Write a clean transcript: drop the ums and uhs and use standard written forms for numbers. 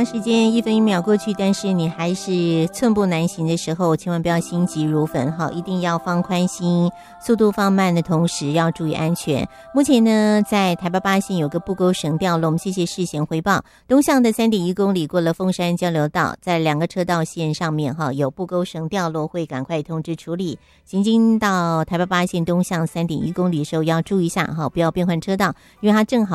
长时间1分1秒过去，但是你还是寸步难行的时候，千万不要心急如焚哈，一定要放宽心，速度放慢的同时要注意安全。目前呢，在台8线有个布沟绳掉落，我们谢谢事前回报，东向的3.1公里过了凤山交流道，在2个车道线上面哈有布沟绳掉落，会赶快通知处理。行经到台8线东向3.1公里的时候要注意一下哈，不要变换车道，因为它正好